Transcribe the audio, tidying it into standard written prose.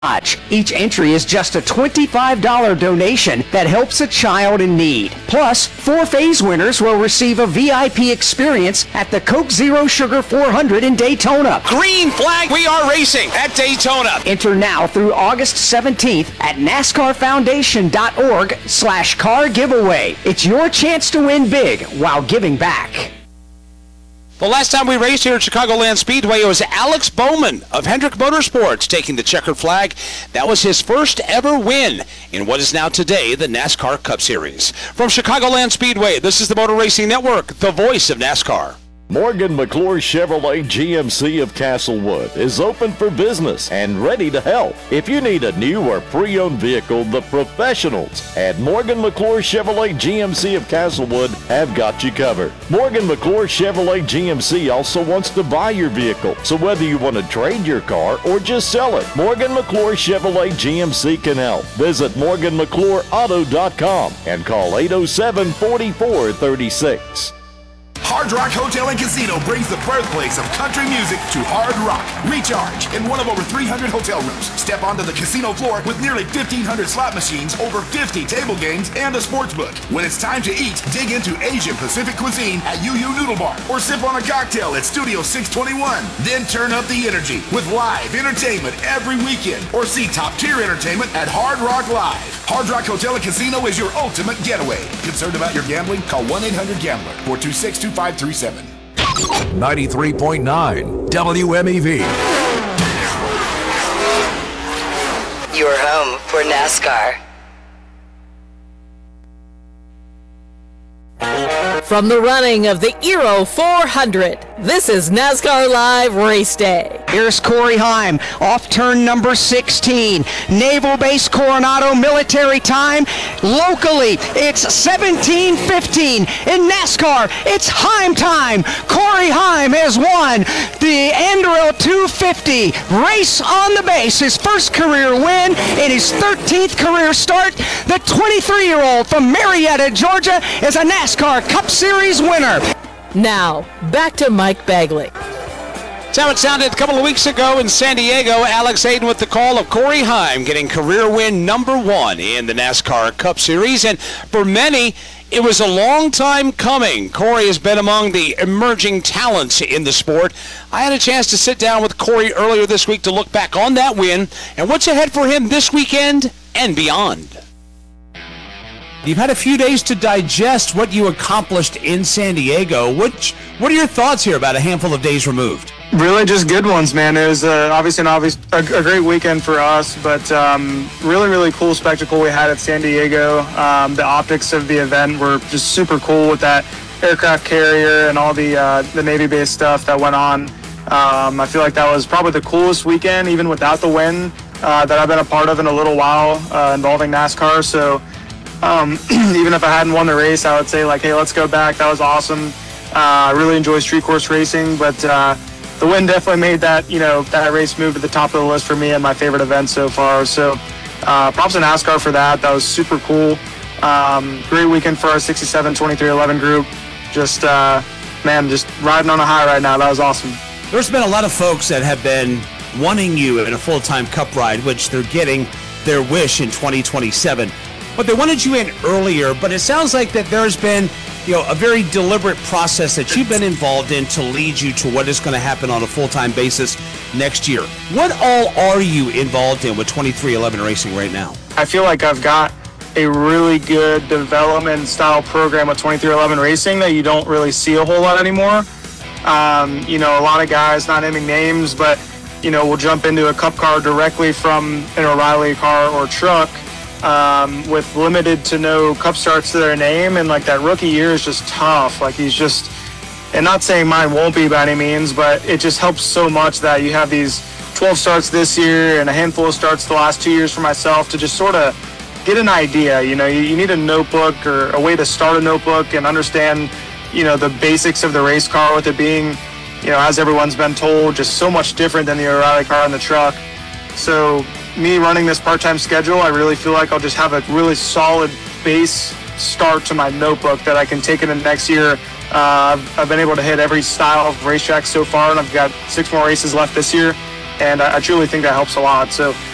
Each entry is just a $25 donation that helps a child in need. Plus, 4 phase winners will receive a VIP experience at the Coke Zero Sugar 400 in Daytona. Green flag, we are racing at Daytona. Enter now through August 17th at NASCARFoundation.org/car giveaway. It's your chance to win big while giving back. The last time we raced here at Chicagoland Speedway, it was Alex Bowman of Hendrick Motorsports taking the checkered flag. That was his first ever win in what is now today the NASCAR Cup Series. From Chicagoland Speedway, this is the Motor Racing Network, the voice of NASCAR. Morgan McClure Chevrolet GMC of Castlewood is open for business and ready to help. If you need a new or pre-owned vehicle, the professionals at Morgan McClure Chevrolet GMC of Castlewood have got you covered. Morgan McClure Chevrolet GMC also wants to buy your vehicle. So whether you want to trade your car or just sell it, Morgan McClure Chevrolet GMC can help. Visit MorganMcClureAuto.com and call 807-4436. Hard Rock Hotel and Casino brings the birthplace of country music to Hard Rock. Recharge in one of over 300 hotel rooms. Step onto the casino floor with nearly 1,500 slot machines, over 50 table games, and a sports book. When it's time to eat, dig into Asian Pacific cuisine at Yu Yu Noodle Bar or sip on a cocktail at Studio 621. Then turn up the energy with live entertainment every weekend or see top-tier entertainment at Hard Rock Live. Hard Rock Hotel and Casino is your ultimate getaway. Concerned about your gambling? Call 1-800-GAMBLER 426-2537. 93.9 WMEV. Your home for NASCAR. From the running of the Euro 400, this is NASCAR Live Race Day. Here's Corey Heim off turn number 16. Naval Base Coronado military time. Locally, it's 17:15. In NASCAR, it's Heim time. Corey Heim has won the Anduril 250 race on the base. His first career win in his 13th career start. The 23-year-old from Marietta, Georgia is a NASCAR Cup Series winner. Now, back to Mike Bagley. That's how it sounded a couple of weeks ago in San Diego. Alex Hayden with the call of Corey Heim getting career win number 1 in the NASCAR Cup Series. And for many, it was a long time coming. Corey has been among the emerging talents in the sport. I had a chance to sit down with Corey earlier this week to look back on that win and what's ahead for him this weekend and beyond. You've had a few days to digest what you accomplished in San Diego. What are your thoughts here about a handful of days removed? Really just good ones, man. It was obviously a great weekend for us, but really, really cool spectacle we had at San Diego. The optics of the event were just super cool with that aircraft carrier and all the Navy-based stuff that went on. I feel like that was probably the coolest weekend, even without the win, that I've been a part of in a little while involving NASCAR. So even if I hadn't won the race, I would say, like, hey, let's go back. That was awesome. I really enjoy street course racing, but the win definitely made that, that race move to the top of the list for me and my favorite event so far. So props to NASCAR for that. That was super cool. Great weekend for our 67-23-11 group. Just riding on a high right now. That was awesome. There's been a lot of folks that have been wanting you in a full-time Cup ride, which they're getting their wish in 2027. But they wanted you in earlier, but it sounds like that there's been, a very deliberate process that you've been involved in to lead you to what is going to happen on a full-time basis next year. What all are you involved in with 2311 Racing right now? I feel like I've got a really good development style program with 2311 Racing that you don't really see a whole lot anymore. A lot of guys, not naming names, but, will jump into a Cup car directly from an O'Reilly car or truck. With limited to no Cup starts to their name, and like that rookie year is just tough. Like and not saying mine won't be by any means, but it just helps so much that you have these 12 starts this year and a handful of starts the last 2 years for myself to just sort of get an idea. You need a notebook or a way to start a notebook and understand, the basics of the race car, with it being, as everyone's been told, just so much different than the O'Reilly car and the truck. So me running this part-time schedule, I really feel like I'll just have a really solid base start to my notebook that I can take into next year. I've been able to hit every style of racetrack so far, and I've got 6 more races left this year, and I truly think that helps a lot. So